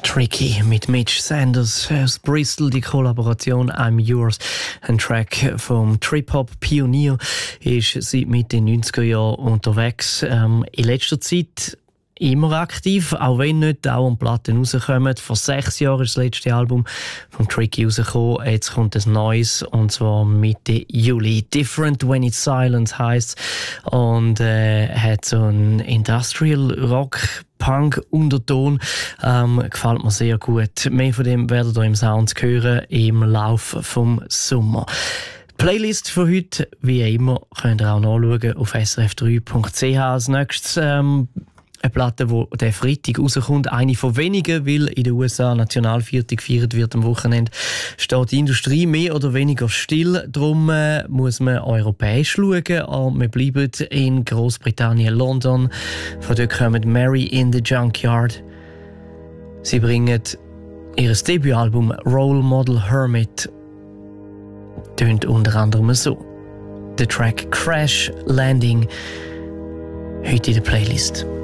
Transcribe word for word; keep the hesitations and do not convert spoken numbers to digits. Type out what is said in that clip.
Tricky mit Mitch Sanders aus Bristol, die Kollaboration I'm Yours, ein Track vom Trip-Hop-Pionier, ist seit Mitte neunziger Jahren unterwegs. Ähm, in letzter Zeit immer aktiv, auch wenn nicht dauernd Platten rauskommen. Vor sechs Jahren ist das letzte Album von Tricky rausgekommen. Jetzt kommt ein neues, und zwar Mitte Juli. Different When It's Silent heisst und äh, hat so einen Industrial Rock Punk-Unterton. Ähm, gefällt mir sehr gut. Mehr von dem werdet ihr im Sound hören im Laufe vom Sommer. Die Playlist für heute, wie immer, könnt ihr auch nachschauen auf s r f drei punkt c h. Als nächstes ähm, eine Platte, die der Freitag rauskommt. Eine von wenigen, weil in den U S A Nationalviertel gefeiert wird am Wochenende, steht die Industrie mehr oder weniger still. Darum äh, muss man europäisch schauen. Und wir bleiben in Großbritannien, London. Von dort kommt Mary in the Junkyard. Sie bringen ihr Debütalbum Role Model Hermit. Tönt unter anderem so. Der Track Crash Landing heute in der Playlist.